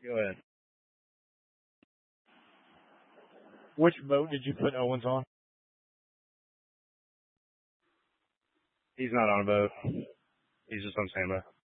Go ahead. Which boat did you put Owens on? He's not on a boat. He's just on standby.